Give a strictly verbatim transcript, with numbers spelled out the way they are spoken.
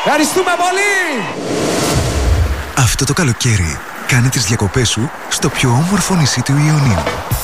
Ευχαριστούμε πολύ! Αυτό το καλοκαίρι κάνε τις διακοπές σου στο πιο όμορφο νησί του Ιωνίου.